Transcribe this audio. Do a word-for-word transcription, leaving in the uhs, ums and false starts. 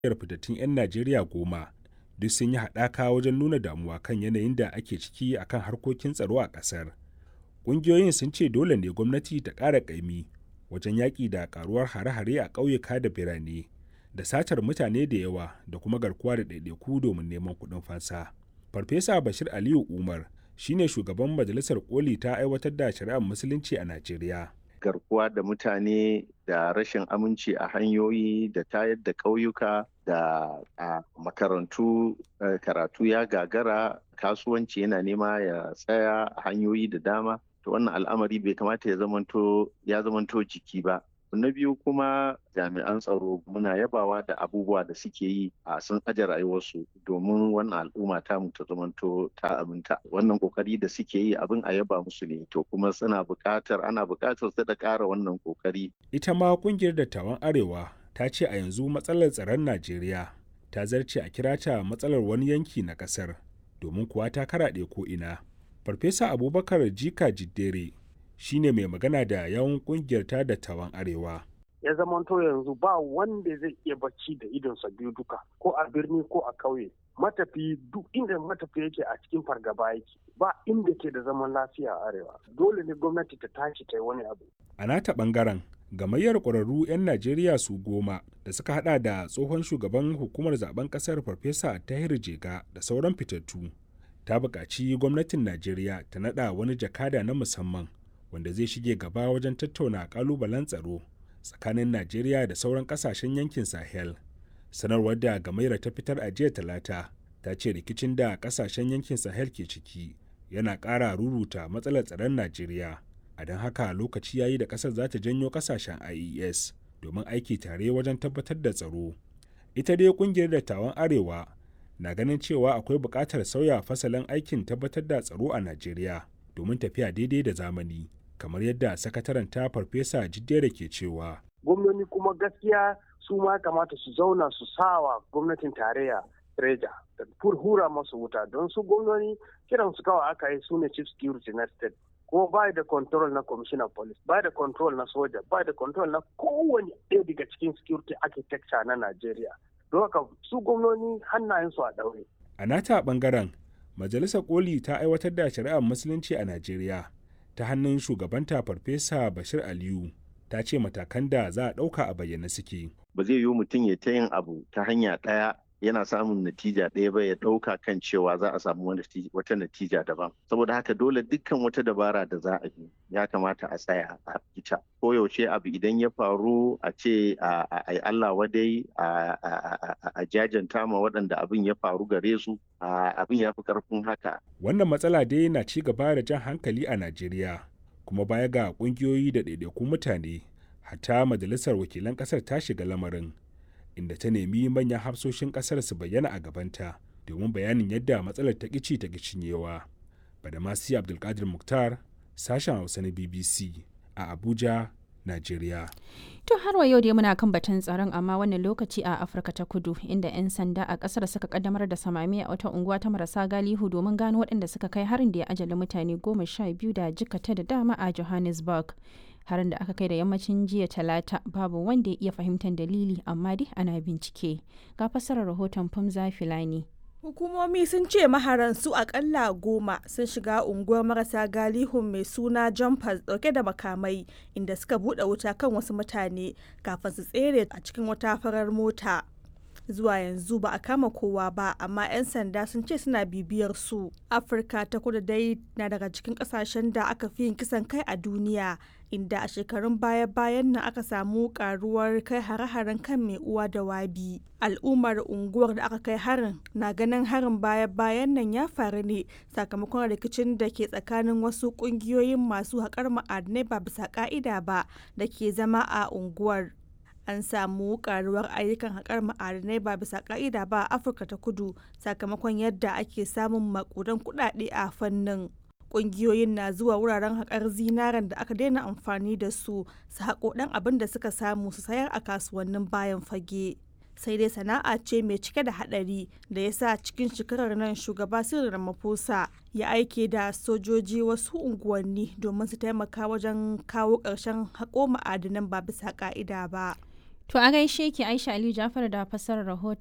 fitattun 'yan Najeriya goma duk sun yi haɗaka wajen nuna damuwa kan yanayin da ake ciki a kan harkokin tsaro a ƙasar. Ƙungiyoyin sun ce dole ne gwamnati ta ƙara ƙaimi wajen yaƙi da ƙaruwar hare-hare a ƙauyuka da birane, da satar mutane da yawa da kuma garkuwa da ɗaiɗaiku domin neman kuɗin fansa. Farfesa Bashir Aliyu Umar shine shugaban Majalisar Koli ta aiwatar da shari'ar Musulunci a Najeriya. Garkuwa da mutane da rashin aminci a hanyoyi da tayar da ƙauyuka da a makarantu karatu ya gagara, kasuwanci yana nema ya tsaya a hanyoyi da dama. To wannan al'amari bai kamata ya zamanto ya zamanto jiki ba. Na biyu kuma jami'an tsaro muna yabawa da abubuwa da suke yi a sun aje rayuwarsu domin wannan al'umma ta mu ta zamanto ta aminta. Wannan kokari da suke yi abin a yaba musu ne, to kuma suna buƙatar ana buƙatar su da ƙara wannan kokari. Ita ma kungiyar dattawan Arewa ta ce a yanzu matsalar tsaron Najeriya ta zarce a kira ta matsalar wani yanki na ƙasar, domin kuwa ta karaɗe ko ina. Farfesa Abubakar Jika Jiddere shi ne mai magana da yawun kungiyar ta dattawan Arewa. Ya zamanto yanzu ba wanda zai iya bacci da idonsa biyu duka, ko a birni ko a ƙauye. Matafi duk inda matafi yake a cikin fargaba yake, ba inda ke da zaman lafiya a Arewa. Dole ne gwamnati ta tashi ta yi wani abu. A nata ɓangaren, gamayyar ƙwararru 'yan Najeriya su goma da suka hada da tsohon shugaban hukumar zaben ƙasar Farfesa Tahiru Jega da sauran fitattu, ta buƙaci gwamnatin Najeriya ta naɗa wani jakada na musamman wanda zai shige gaba wajen tattauna ƙalubalen tsaro tsakanin Najeriya da sauran ƙasashen yankin Sahel. Sanarwar da gamayyar ta fitar a jiya Talata ta ce rikicin da ƙasashen yankin Sahel ke ciki yana ƙara ruruta matsalar tsaron Najeriya. A don haka lokaci yayi da ƙasar za ta janyo ƙasashen I E S domin aiki tare wajen tabbatar da tsaro. Ita dai ƙungiyar dattawan Arewa na ganin cewa akwai buƙatar sauya fasalin aikin tabbatar da tsaro a Najeriya domin tafiya daidai da zamani, kamar yadda sakataren ta Farfesa Jiddere ke cewa. Gwamnoni kuma gaskiya su ma kamata su zauna su sawa gwamnatin tarayya reja da hura masu wuta, don su gwamnoni kiran su kawai aka yi su ne chief security na state, kuma ba da control na commissioner police, ba da control na soja, ba da control na kowane ɗaya daga cikin security architecture na Najeriya. Don haka su gwamnoni hannayensu a ɗaure. A nata ɓangaren, Majalisar Koli ta aiwatar da shari'ar Musulunci a Najeriya ta hannun shugabanta Farfesa Bashir Aliyu, ta ce matakan da za a ɗauka a bayyane suke. Ba zai yiwu mutum ya ta yin abu ta hanya ɗaya yana samun natija ɗaya ba ya ɗauka kan cewa za a samu wata natija daban. Saboda haka dole dukkan wata dabara da za a yi ya kamata a tsaya a ita. Koyaushe abu idan ya faru a ce a Allah wadai a jajanta ma waɗanda abin ya faru gare su, abin ya fi ƙarfin haka. Wannan matsala dai na ci gaba da jan hankali a Najeriya, kuma baya ga ƙungiyoyi da ɗaiɗaikun mutane, hatta majalisar wakilan ƙasar ta shiga lamarin, inda ta nemi manyan hafsoshin ƙasar su bayyana a gabanta domin bayanin yadda matsalar ta ƙici ta cinyewa. Badamasi Abdulkadir Mukhtar, sashen Hausa na B B C a Abuja, Najeriya. To har wa yau dai muna kan batun tsaron, amma wannan lokaci a Afirka ta Kudu, inda 'yan sanda a kasar suka kaddamar da samami a wata unguwa ta marasa galihu domin gano waɗanda suka kai harin da ya ajali mutane goma sha biyu da jikata da dama a Johannesburg. Harin da aka kai da yammacin jiya Talata babu wanda ya iya fahimtar dalili, amma dai ana bincike. Ga fassarar rahoton Famza Filani. Hukumomi sun ce maharan su akalla goma sun shiga unguwar marasa galihun mai suna Jumpers dauke da makamai, inda suka bude wuta kan wasu mutane kafin su tsere a cikin wata farar mota. Zuwa yanzu ba a kama kowa ba, amma 'yan sanda sun ce suna bibiyar su. Afirka ta Kudu dai na daga cikin kasashen da aka fi yin kisan kai a duniya, inda a shekarun baya-bayan nan aka samu karuwar kai hare-haren kan mai uwa da wabi. Al'ummar unguwar da aka kai harin na ganin harin baya-bayan nan ya faru ne sakamakon rikicin da ke tsakanin wasu kungiyoyin masu haƙar ma'adinai ba bisa ka'ida ba da ke zama a unguwar. An samu karuwar ayyukan haƙar ma'adinai ba bisa ka'ida ba a Afirka ta Kudu sakamakon yadda ake samun makudan kuɗaɗe a fannin. Ƙungiyoyin na zuwa wuraren haƙar zinaren da aka daina amfani da su su haƙo ɗan abin da suka samu su sayar a kasuwannin bayan fage. Sai dai sana'a ce mai cike da haɗari da ya sa cikin shekarar nan shugaba Cyril Ramaphosa ya aike da sojoji wasu unguwanni domin su taimaka wajen kawo ƙarshen haƙo ma'adinan ba bisa ƙa'ida ba. To a gaishe ki Aisha Aliyu Jafar da fassarar rahoton.